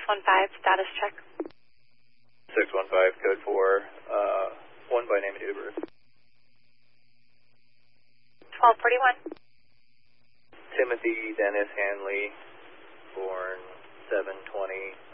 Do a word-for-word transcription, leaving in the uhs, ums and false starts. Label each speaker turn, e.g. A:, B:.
A: one five, status check.
B: six one five, code four, uh, one by name of Uber.
A: twelve forty-one.
B: Timothy Dennis Hanley, born seven twenty.